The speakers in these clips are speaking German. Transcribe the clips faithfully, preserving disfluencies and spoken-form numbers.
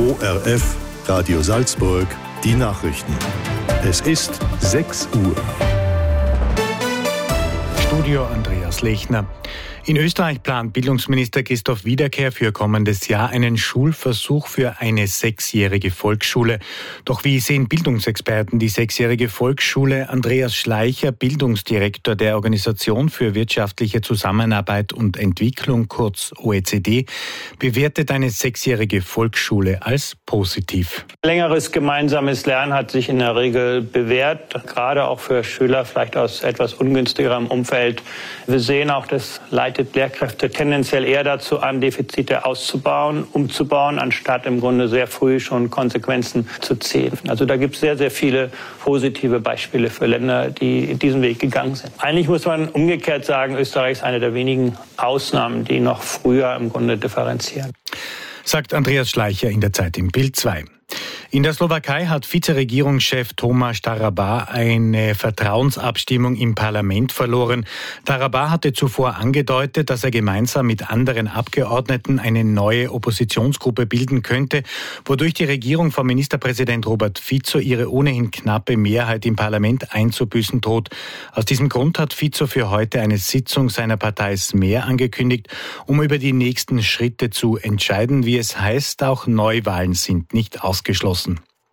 O R F, Radio Salzburg, die Nachrichten. Es ist sechs Uhr. Studio Andreas Lechner. In Österreich plant Bildungsminister Christoph Wiederkehr für kommendes Jahr einen Schulversuch für eine sechsjährige Volksschule. Doch wie sehen Bildungsexperten die sechsjährige Volksschule? Andreas Schleicher, Bildungsdirektor der Organisation für wirtschaftliche Zusammenarbeit und Entwicklung, kurz O E C D, bewertet eine sechsjährige Volksschule als positiv. Längeres gemeinsames Lernen hat sich in der Regel bewährt, gerade auch für Schüler vielleicht aus etwas ungünstigerem Umfeld. Wir sehen auch, dass leitet Lehrkräfte tendenziell eher dazu an, Defizite auszubauen, umzubauen, anstatt im Grunde sehr früh schon Konsequenzen zu ziehen. Also da gibt es sehr, sehr viele positive Beispiele für Länder, die diesen Weg gegangen sind. Eigentlich muss man umgekehrt sagen, Österreich ist eine der wenigen Ausnahmen, die noch früher im Grunde differenzieren. Sagt Andreas Schleicher in der Zeit im Bild zwei. In der Slowakei hat Vizeregierungschef Tomáš Taraba eine Vertrauensabstimmung im Parlament verloren. Taraba hatte zuvor angedeutet, dass er gemeinsam mit anderen Abgeordneten eine neue Oppositionsgruppe bilden könnte, wodurch die Regierung von Ministerpräsident Robert Fico ihre ohnehin knappe Mehrheit im Parlament einzubüßen droht. Aus diesem Grund hat Fico für heute eine Sitzung seiner Partei Smer angekündigt, um über die nächsten Schritte zu entscheiden. Wie es heißt, auch Neuwahlen sind nicht ausgeschlossen.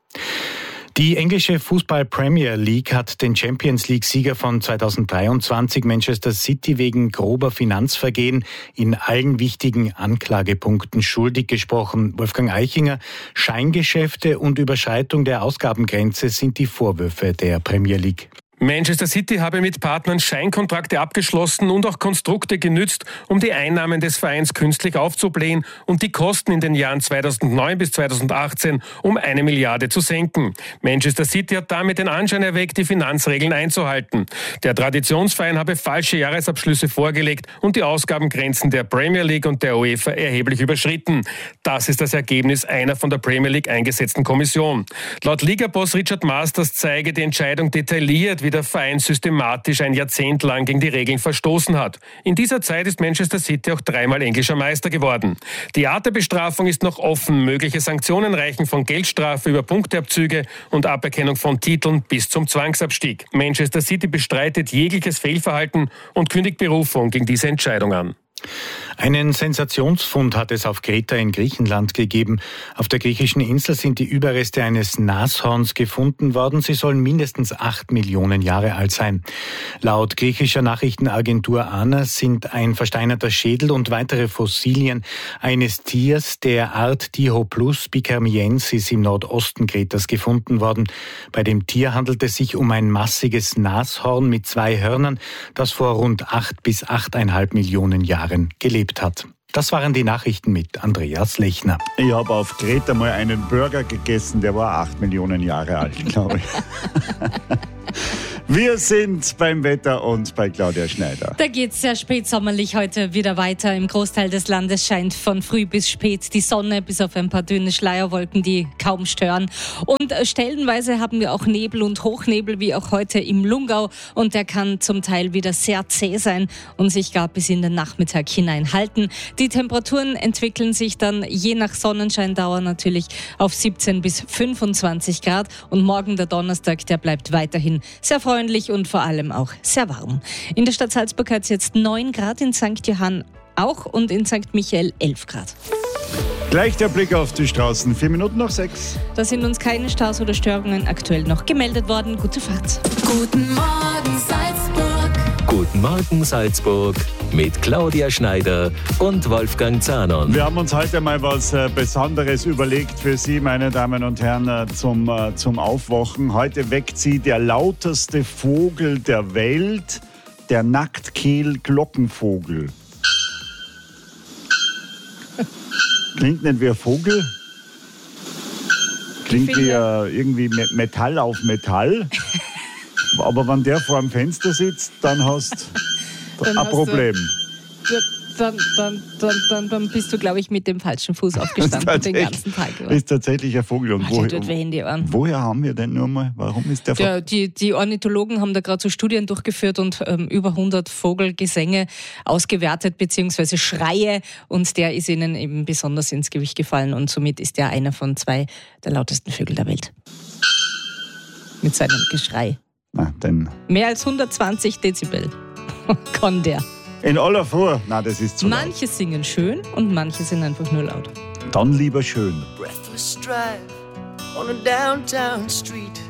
Die englische Fußball-Premier League hat den Champions-League-Sieger von zweitausenddreiundzwanzig Manchester City wegen grober Finanzvergehen in allen wichtigen Anklagepunkten schuldig gesprochen. Wolfgang Eichinger, Scheingeschäfte und Überschreitung der Ausgabengrenze sind die Vorwürfe der Premier League. Manchester City habe mit Partnern Scheinkontrakte abgeschlossen und auch Konstrukte genützt, um die Einnahmen des Vereins künstlich aufzublähen und die Kosten in den Jahren zweitausendneun bis zweitausendachtzehn um eine Milliarde zu senken. Manchester City hat damit den Anschein erweckt, die Finanzregeln einzuhalten. Der Traditionsverein habe falsche Jahresabschlüsse vorgelegt und die Ausgabengrenzen der Premier League und der UEFA erheblich überschritten. Das ist das Ergebnis einer von der Premier League eingesetzten Kommission. Laut Ligaboss Richard Masters zeige die Entscheidung detailliert, wie der Verein systematisch ein Jahrzehnt lang gegen die Regeln verstoßen hat. In dieser Zeit ist Manchester City auch dreimal englischer Meister geworden. Die Art der Bestrafung ist noch offen. Mögliche Sanktionen reichen von Geldstrafe über Punkteabzüge und Aberkennung von Titeln bis zum Zwangsabstieg. Manchester City bestreitet jegliches Fehlverhalten und kündigt Berufung gegen diese Entscheidung an. Einen Sensationsfund hat es auf Kreta in Griechenland gegeben. Auf der griechischen Insel sind die Überreste eines Nashorns gefunden worden. Sie sollen mindestens acht Millionen Jahre alt sein. Laut griechischer Nachrichtenagentur ANA sind ein versteinerter Schädel und weitere Fossilien eines Tiers der Art Dihoplus bikermiensis im Nordosten Kretas gefunden worden. Bei dem Tier handelt es sich um ein massiges Nashorn mit zwei Hörnern, das vor rund acht bis achteinhalb Millionen Jahren gelebt hat. Das waren die Nachrichten mit Andreas Lechner. Ich habe auf Kreta mal einen Burger gegessen, der war acht Millionen Jahre alt, glaube ich. Wir sind beim Wetter und bei Claudia Schneider. Da geht es sehr spätsommerlich heute wieder weiter. Im Großteil des Landes scheint von früh bis spät die Sonne, bis auf ein paar dünne Schleierwolken, die kaum stören. Und stellenweise haben wir auch Nebel und Hochnebel, wie auch heute im Lungau. Und der kann zum Teil wieder sehr zäh sein und sich gar bis in den Nachmittag hinein halten. Die Temperaturen entwickeln sich dann je nach Sonnenscheindauer natürlich auf siebzehn bis fünfundzwanzig Grad. Und morgen, der Donnerstag, der bleibt weiterhin sehr freundlich und vor allem auch sehr warm. In der Stadt Salzburg hat es jetzt neun Grad, in Sankt Johann auch und in Sankt Michael elf Grad. Gleich der Blick auf die Straßen. Vier Minuten nach sechs. Da sind uns keine Staus oder Störungen aktuell noch gemeldet worden. Gute Fahrt. Guten Morgen Salzburg. Guten Morgen Salzburg mit Claudia Schneider und Wolfgang Zahnon. Wir haben uns heute mal was äh, Besonderes überlegt für Sie, meine Damen und Herren, äh, zum, äh, zum Aufwachen. Heute weckt Sie der lauteste Vogel der Welt, der Nacktkehl-Glockenvogel. Klingt nicht wie ein Vogel? Klingt wie äh, irgendwie Metall auf Metall. Aber wenn der vor dem Fenster sitzt, dann hast du ein Problem. Du, dann, dann, dann, dann, dann bist du, glaube ich, mit dem falschen Fuß aufgestanden den ganzen Tag. Das ist tatsächlich ein Vogel. Und Ach, woher, tut weh in die Ohren. woher haben wir denn nur mal? Warum ist der Vogel? Ja, die, die Ornithologen haben da gerade so Studien durchgeführt und ähm, über hundert Vogelgesänge ausgewertet, beziehungsweise Schreie. Und der ist ihnen eben besonders ins Gewicht gefallen. Und somit ist er einer von zwei der lautesten Vögel der Welt. Mit seinem Geschrei. Na, denn Mehr als hundertzwanzig Dezibel kann der. in aller Früh. Na, das ist zu Manche singen schön und manche sind einfach nur laut. laut. Dann lieber schön. Breathless drive on a downtown street.